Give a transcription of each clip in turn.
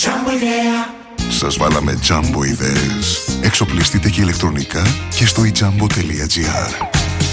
Σας βάλαμε Jumbo ιδέες. Εξοπλιστείτε και ηλεκτρονικά και στο ejumbo.gr.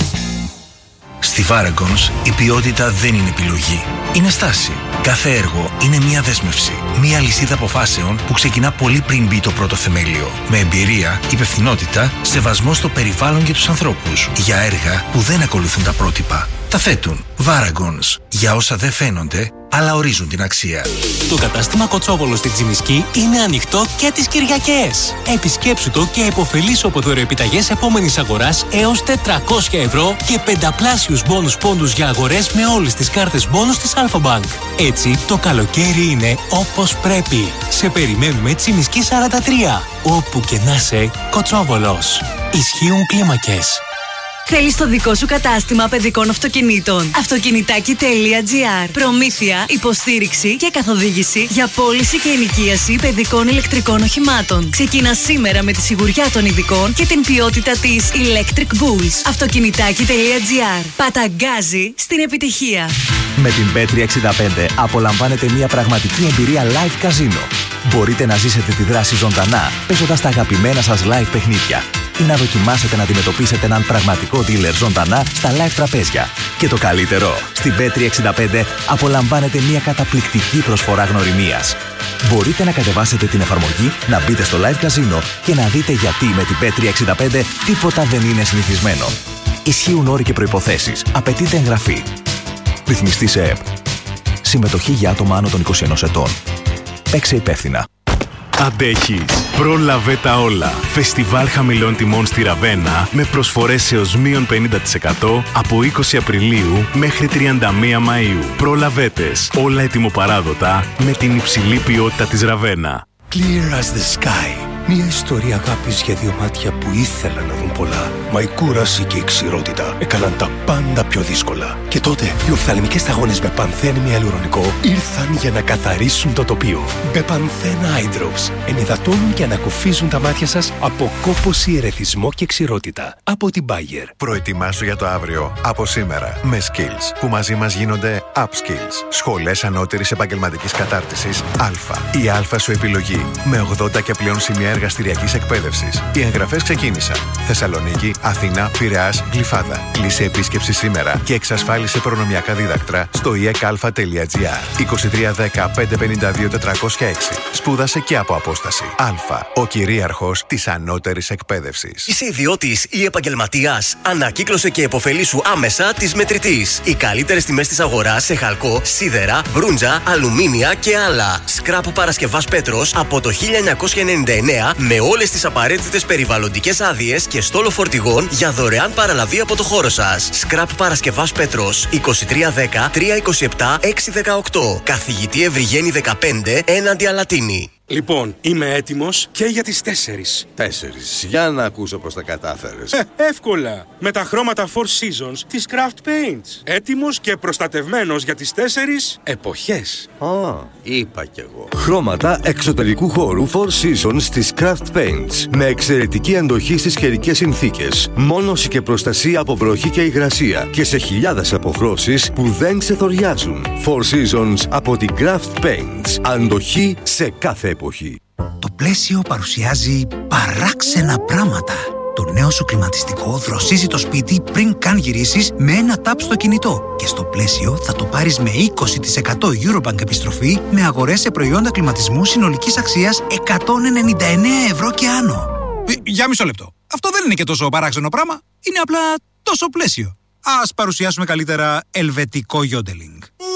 Στη Varagons η ποιότητα δεν είναι επιλογή. Είναι στάση. Κάθε έργο είναι μια δέσμευση. Μια λυσίδα αποφάσεων που ξεκινά πολύ πριν μπει το πρώτο θεμέλιο. Με εμπειρία, υπευθυνότητα, σεβασμό στο περιβάλλον και τους ανθρώπους. Για έργα που δεν ακολουθούν τα πρότυπα. Τα θέτουν. Varagons. Για όσα δεν φαίνονται, αλλά ορίζουν την αξία. Το κατάστημα Κοτσόβολο στη Τζιμισκή είναι ανοιχτό και τις Κυριακές. Επισκέψου το και επωφελήσου από δωροεπιταγές επόμενης αγοράς έως 400 ευρώ και πενταπλάσιους μπόνους πόντους για αγορές με όλες τις κάρτες μπόνους της Alpha Bank. Έτσι, το καλοκαίρι είναι όπως πρέπει. Σε περιμένουμε Τζιμισκή 43. Όπου και να είσαι, Κοτσόβολος. Ισχύουν κλίμακες. Θέλεις το δικό σου κατάστημα παιδικών αυτοκινήτων? Αυτοκινητάκι.gr. Προμήθεια, υποστήριξη και καθοδήγηση για πώληση και ενοικίαση παιδικών ηλεκτρικών οχημάτων. Ξεκινά σήμερα με τη σιγουριά των ειδικών και την ποιότητα της Electric Bulls. Αυτοκινητάκι.gr. Παταγκάζει στην επιτυχία. Με την Bet365 απολαμβάνετε μια πραγματική εμπειρία live καζίνο. Μπορείτε να ζήσετε τη δράση ζωντανά, παίζοντας τα αγαπημένα σας live παιχνίδια ή να δοκιμάσετε να αντιμετωπίσετε έναν πραγματικό dealer ζωντανά στα live τραπέζια. Και το καλύτερο, στην Bet365 απολαμβάνετε μια καταπληκτική προσφορά γνωριμίας. Μπορείτε να κατεβάσετε την εφαρμογή, να μπείτε στο live καζίνο και να δείτε γιατί με την Bet365 τίποτα δεν είναι συνηθισμένο. Ισχύουν όροι και προϋποθέσεις. Απαιτείται εγγραφή. Ρυθμιστή σε ΕΠ. Συμμετοχή για άτομα άνω των 21 ετών. Παίξε υπεύθυνα. Αντέχεις. Πρόλαβε τα όλα. Φεστιβάλ χαμηλών τιμών στη Ραβένα με προσφορές έως μείον 50% από 20 Απριλίου μέχρι 31 Μαΐου. Προλαβέτες. Όλα ετοιμοπαράδοτα με την υψηλή ποιότητα της Ραβένα. Clear as the sky. Μια ιστορία αγάπης για δύο μάτια που ήθελαν να δουν πολλά. Μα η κούραση και η ξηρότητα έκαναν τα πάντα πιο δύσκολα. Και τότε οι οφθαλμικές σταγόνες Μπεπανθέν με αλουρονικό ήρθαν για να καθαρίσουν το τοπίο. Μπεπανθέν Eye Drops ενυδατώνουν και ανακουφίζουν τα μάτια σας από κόπωση, ερεθισμό και ξηρότητα. Από την Bayer. Προετοιμάσου για το αύριο από σήμερα με Skills που μαζί μας γίνονται Upskills. Σχολές ανώτερης επαγγελματικής κατάρτισης Α. Η Α σου επιλογή με 80 και πλέον σημεία εργαστηριακής εκπαίδευσης. Οι εγγραφές ξεκίνησαν. Θεσσαλονίκη, Αθήνα, Πειραιάς, Γλυφάδα. Κλείσε επίσκεψη σήμερα και εξασφάλισε προνομιακά δίδακτρα στο iekalfa.gr. 2310 552 406. Σπούδασε και από απόσταση. Α. Ο κυρίαρχος της ανώτερης εκπαίδευσης. Είσαι ιδιώτης ή επαγγελματίας? Ανακύκλωσε και επωφελήσου άμεσα της Μετρητής. Οι καλύτερες τιμές της αγοράς σε χαλκό, σίδερα, μπρούντζα, αλουμίνια και άλλα. Σκράπ Παρασκευάς Πέτρος από το 1999 με όλες τις απαραίτητες περιβαλλοντικές άδειες και στόλο φορτηγών για δωρεάν παραλαβή από το χώρο σας. Σκράπ Παρασκευάς Πέτρος 2310 327 618. Καθηγητή Ευρυγένη 15 έναντι Αλατίνη. Λοιπόν, είμαι έτοιμος και για τις 4. 4. Για να ακούσω πως τα κατάφερες. Εύκολα. Με τα χρώματα Four Seasons της Craft Paints. Έτοιμος και προστατευμένος για τις 4 εποχές. Είπα κι εγώ. Χρώματα εξωτερικού χώρου Four Seasons της Craft Paints. Με εξαιρετική αντοχή στις καιρικές συνθήκες. Μόνωση και προστασία από βροχή και υγρασία. Και σε χιλιάδες αποχρώσεις που δεν ξεθοριάζουν. Four Seasons από την Craft Paints. Αντοχή σε κάθε εποχή. Το Πλαίσιο παρουσιάζει παράξενα πράγματα. Το νέο σου κλιματιστικό δροσίζει το σπίτι πριν καν γυρίσεις με ένα τάπ στο κινητό. Και στο Πλαίσιο θα το πάρεις με 20% Eurobank επιστροφή με αγορές σε προϊόντα κλιματισμού συνολικής αξίας 199 ευρώ και άνω. Για μισό λεπτό. Αυτό δεν είναι και τόσο παράξενο πράγμα. Είναι απλά τόσο Πλαίσιο. Ας παρουσιάσουμε καλύτερα ελβετικό γιόντελινγκ.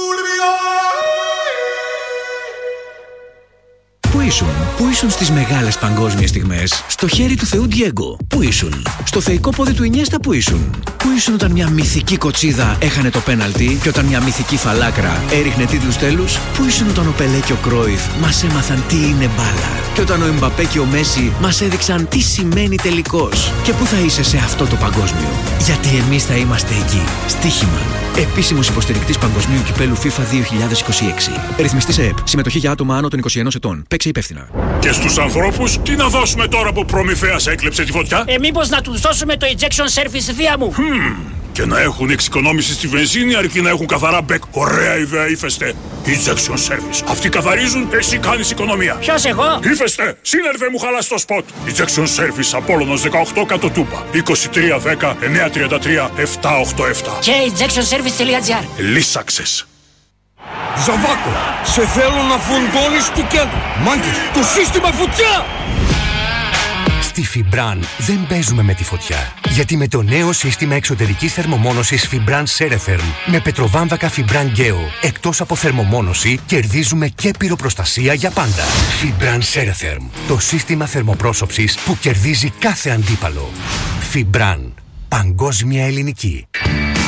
Πού ήσουν στις μεγάλες παγκόσμιες στιγμές? Στο χέρι του Θεού Ντιέγκο. Πού ήσουν? Στο θεϊκό πόδι του Ινιέστα. Πού ήσουν? Πού ήσουν όταν μια μυθική κοτσίδα έχανε το πέναλτι και όταν μια μυθική φαλάκρα έριχνε τίτλους τέλους? Πού ήσουν όταν ο Πελέ και ο Κρόιφ μας έμαθαν τι είναι μπάλα? Και όταν ο Εμπαπέ και ο Μέση μας έδειξαν τι σημαίνει τελικός? Και πού θα είσαι σε αυτό το παγκόσμιο? Γιατί εμείς θα είμαστε εκεί. Στοίχημα. Επίσημος υποστηρικτής Παγκοσμίου Κυπέλου FIFA 2026. Ρυθμιστής ΕΕΠ. Συμμετοχή για άτομα άνω των 21 ετών. Παίξε υπεύθυνα. Και στους ανθρώπους, τι να δώσουμε τώρα που Προμηθέας έκλεψε τη φωτιά? Μήπως να τους δώσουμε το Ejection Service Δία μου? Και να έχουν εξοικονόμηση στη βενζίνη αρκεί να έχουν καθαρά μπεκ. Ωραία ιδέα, Ύφεστε. Injection Service. Αυτοί καθαρίζουν, εσύ κάνεις οικονομία. Ποιος εγώ? Ύφεστε, σύνερβε μου χαλάς το σποτ. Injection Service, Απόλλωνος 18 κάτω Τούμπα. 2310 933 787. Και injectionservice.gr. Λύσαξες. Ζαβάκο, σε θέλω να φουντώνεις του κέντρου. Μάγκες, το σύστημα φωτιά! Στη Fibran δεν παίζουμε με τη φωτιά. Γιατί με το νέο σύστημα εξωτερικής θερμομόνωσης Fibran Ceretherm με πετροβάμβακα Fibran Geo, εκτός από θερμομόνωση, κερδίζουμε και πυροπροστασία για πάντα. Fibran Ceretherm, το σύστημα θερμοπρόσωψης που κερδίζει κάθε αντίπαλο. Fibran, παγκόσμια ελληνική.